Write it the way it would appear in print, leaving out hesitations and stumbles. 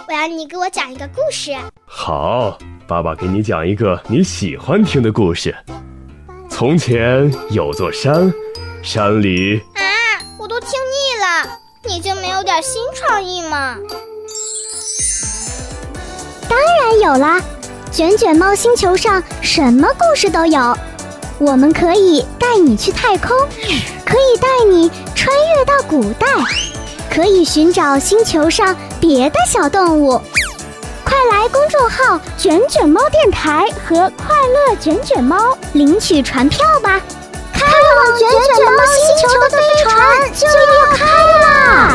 我要你给我讲一个故事。 好，爸爸给你讲一个你喜欢听的故事。从前有座山，山里…… 我都听腻了，你就没有点新创意吗？ 当然有啦，卷卷猫星球上什么故事都有。我们可以带你去太空，可以带你穿越到古代，可以寻找星球上别的小动物。快来公众号卷卷猫电台和快乐卷卷猫领取船票吧，开往卷卷猫星球的飞船就要开啦！